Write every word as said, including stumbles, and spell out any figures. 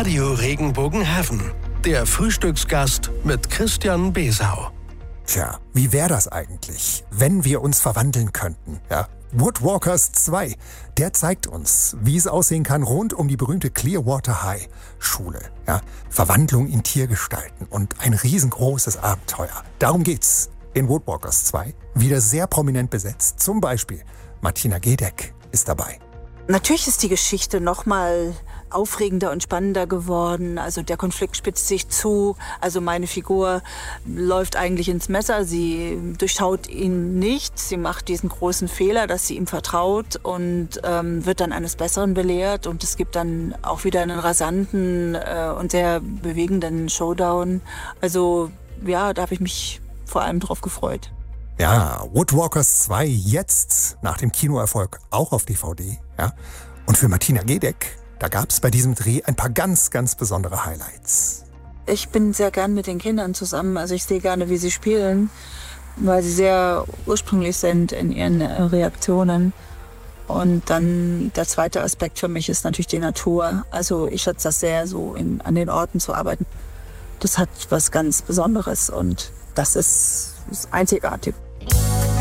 Radio Regenbogen-Heaven. Der Frühstücksgast mit Christian Besau. Tja, wie wäre das eigentlich, wenn wir uns verwandeln könnten? Ja? Woodwalkers zwei, der zeigt uns, wie es aussehen kann rund um die berühmte Clearwater High Schule. Ja? Verwandlung in Tiergestalten und ein riesengroßes Abenteuer. Darum geht's in Woodwalkers zwei. Wieder sehr prominent besetzt. Zum Beispiel Martina Gedeck ist dabei. Natürlich ist die Geschichte noch mal aufregender und spannender geworden. Also der Konflikt spitzt sich zu. Also meine Figur läuft eigentlich ins Messer. Sie durchschaut ihn nicht. Sie macht diesen großen Fehler, dass sie ihm vertraut und ähm, wird dann eines Besseren belehrt. Und es gibt dann auch wieder einen rasanten äh, und sehr bewegenden Showdown. Also ja, da habe ich mich vor allem drauf gefreut. Ja, Woodwalkers zwei jetzt nach dem Kinoerfolg auch auf D V D. Ja? Und für Martina Gedeck, da gab es bei diesem Dreh ein paar ganz, ganz besondere Highlights. Ich bin sehr gern mit den Kindern zusammen. Also ich sehe gerne, wie sie spielen, weil sie sehr ursprünglich sind in ihren Reaktionen. Und dann der zweite Aspekt für mich ist natürlich die Natur. Also ich schätze das sehr, so in, an den Orten zu arbeiten. Das hat was ganz Besonderes und das ist, ist einzigartig.